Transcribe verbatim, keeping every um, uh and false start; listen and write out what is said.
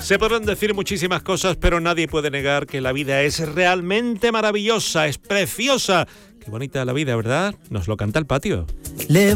Se podrán decir muchísimas cosas, pero nadie puede negar que la vida es realmente maravillosa, es preciosa. Qué bonita la vida, ¿verdad? Nos lo canta el patio. Le